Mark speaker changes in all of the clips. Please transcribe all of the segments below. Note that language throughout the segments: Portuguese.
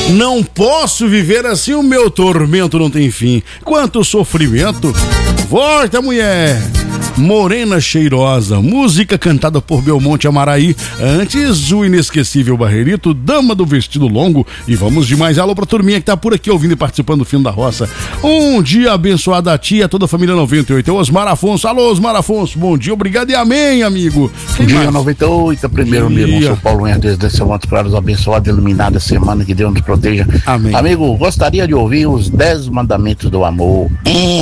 Speaker 1: Não posso viver assim, o meu tormento não tem fim. Quanto sofrimento. Volta, mulher. Morena Cheirosa, música cantada por Belmonte Amaraí. Antes, o inesquecível Barreirito, Dama do Vestido Longo. E vamos de mais alô pra turminha que tá por aqui ouvindo e participando do Fino da Roça. Um dia abençoado a ti e a toda a família 98. É o Osmar Afonso. Alô, Osmar Afonso, bom dia, obrigado e amém, amigo.
Speaker 2: Bom dia, 98, primeiro mesmo, sou Paulo Herdes desse Montes Claros, abençoada e iluminada semana, que Deus nos proteja.
Speaker 1: Amém.
Speaker 2: Amigo, gostaria de ouvir os 10 mandamentos do amor.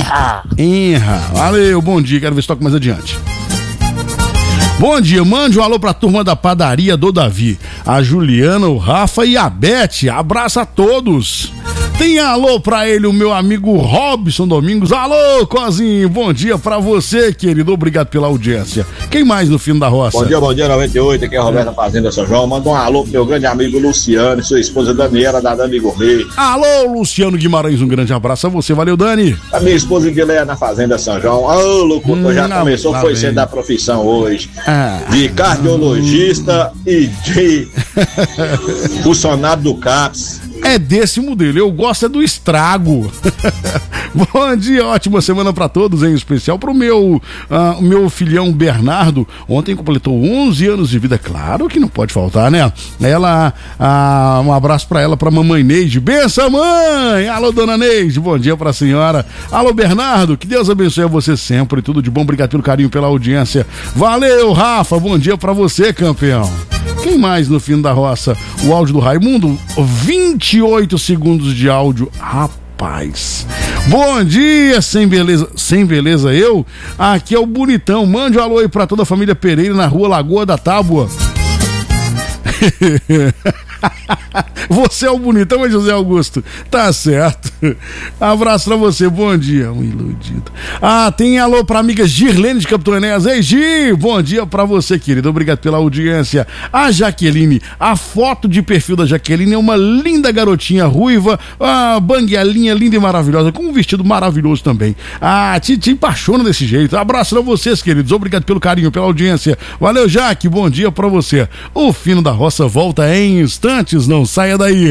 Speaker 1: Valeu, bom dia, quero ver se toca mais adiante. Bom dia, mande um alô pra turma da padaria do Davi, a Juliana, o Rafa e a Beth, abraço a todos. Tem alô pra ele, o meu amigo Robson Domingos. Alô, Cozinho, bom dia pra você, querido, obrigado pela audiência. Quem mais no Fino da Roça?
Speaker 3: Bom dia, 98, aqui é a Roberta Fazenda São João. Manda um alô pro meu grande amigo Luciano e sua esposa Daniela, da Dani Gourmet.
Speaker 1: Alô, Luciano Guimarães, um grande abraço a você, valeu, Dani.
Speaker 3: A minha esposa Guilherme na Fazenda São João. Ô, locutor, já começou, foi sendo da profissão hoje. De cardiologista e de funcionário do CAPS.
Speaker 1: É desse modelo, eu gosto é do estrago. Bom dia, ótima semana pra todos, em especial pro meu filhão Bernardo. Ontem completou 11 anos de vida, claro que não pode faltar, né? Ela, um abraço pra ela, pra mamãe Neide. Benção, mãe! Alô, dona Neide, bom dia pra senhora. Alô, Bernardo, que Deus abençoe a você sempre, tudo de bom, obrigado pelo carinho, pela audiência. Valeu, Rafa, bom dia pra você, campeão. Quem mais no Fino da Roça? O áudio do Raimundo, 28 segundos de áudio, rapaz. Bom dia, sem beleza eu? Aqui é o Bonitão, mande um alô aí pra toda a família Pereira na rua Lagoa da Tábua. Você é o Bonitão, é José Augusto? Tá certo. Abraço pra você, bom dia, um iludido. Tem alô pra amiga Girlene de Capitão Enéas. Ei, Gi, bom dia pra você, querido, obrigado pela audiência. A Jaqueline, a foto de perfil da Jaqueline é uma linda garotinha ruiva, banguelinha linda e maravilhosa, com um vestido maravilhoso também. Te apaixona desse jeito. Abraço pra vocês, queridos, obrigado pelo carinho, pela audiência. Valeu, Jaque, bom dia pra você. O Fino da Roça volta em instantes, não saia daí.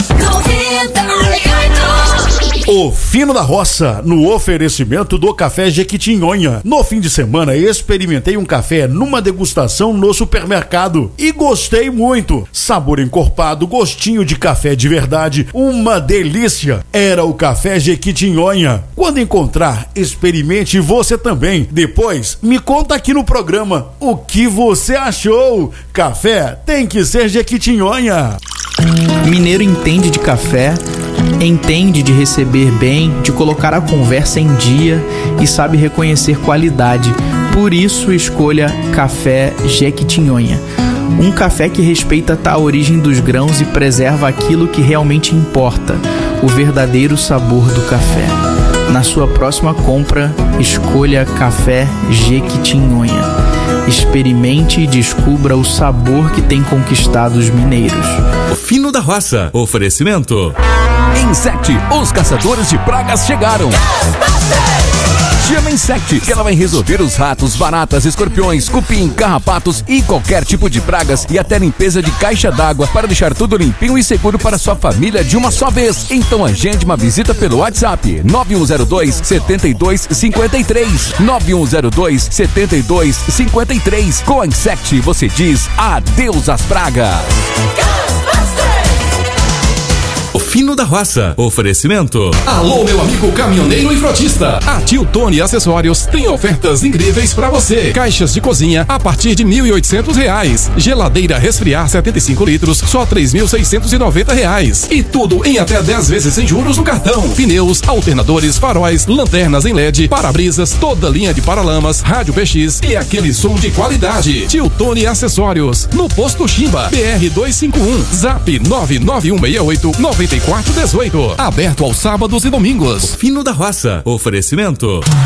Speaker 1: O Fino da Roça, no oferecimento do Café Jequitinhonha. No fim de semana, experimentei um café numa degustação no supermercado e gostei muito. Sabor encorpado, gostinho de café de verdade, uma delícia. Era o Café Jequitinhonha. Quando encontrar, experimente você também. Depois, me conta aqui no programa o que você achou. Café tem que ser Jequitinhonha.
Speaker 4: Mineiro entende de café, entende de receber bem, de colocar a conversa em dia e sabe reconhecer qualidade. Por isso, escolha Café Jequitinhonha. Um café que respeita a origem dos grãos e preserva aquilo que realmente importa, o verdadeiro sabor do café. Na sua próxima compra, escolha Café Jequitinhonha. Experimente e descubra o sabor que tem conquistado os mineiros.
Speaker 5: O Fino da Roça. Oferecimento Insect, os caçadores de pragas chegaram. Chama Insect, que ela vai resolver os ratos, baratas, escorpiões, cupim, carrapatos e qualquer tipo de pragas e até limpeza de caixa d'água para deixar tudo limpinho e seguro para sua família de uma só vez. Então agende uma visita pelo WhatsApp 9102-7253 9102-7253. Com a Insect você diz adeus às pragas. O Fino da Roça. Oferecimento.
Speaker 6: Alô, meu amigo caminhoneiro e frotista. A Tio Tony Acessórios tem ofertas incríveis pra você. Caixas de cozinha a partir de R$1.800. Geladeira resfriar 75 litros, só R$3.690. E tudo em até 10 vezes sem juros no cartão. Pneus, alternadores, faróis, lanternas em LED, para-brisas, toda linha de paralamas, rádio PX e aquele som de qualidade. Tio Tony Acessórios. No Posto Chimba, BR 251, Zap 99168-9418. Aberto aos sábados e domingos.
Speaker 5: Fino da Roça. Oferecimento.